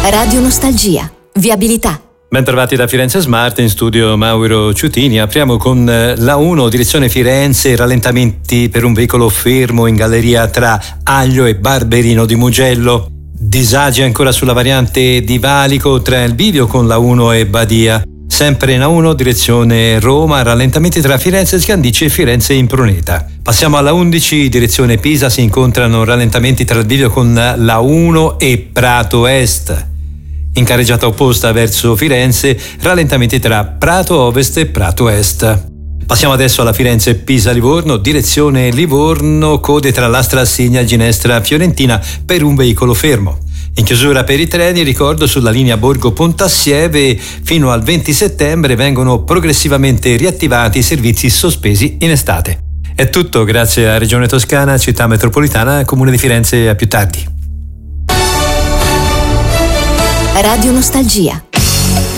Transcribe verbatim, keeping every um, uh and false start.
Radio Nostalgia, viabilità. Bentrovati da Firenze Smart, in studio Mauro Ciutini. Apriamo con la uno, direzione Firenze, rallentamenti per un veicolo fermo in galleria tra Aglio e Barberino di Mugello. Disagi ancora sulla variante di Valico tra il bivio con la uno e Badia. Sempre in A uno, direzione Roma, rallentamenti tra Firenze Scandicci e Firenze Impruneta. Passiamo alla undici, direzione Pisa, si incontrano rallentamenti tra il bivio con la uno e Prato Est. In carreggiata opposta verso Firenze, rallentamenti tra Prato Ovest e Prato Est. Passiamo adesso alla Firenze-Pisa-Livorno, direzione Livorno, code tra l'Astra Assigna e Ginestra Fiorentina per un veicolo fermo. In chiusura per i treni, ricordo, sulla linea Borgo-Pontassieve fino al venti settembre vengono progressivamente riattivati i servizi sospesi in estate. È tutto, grazie a Regione Toscana, Città Metropolitana, Comune di Firenze, a più tardi. Radio Nostalgia.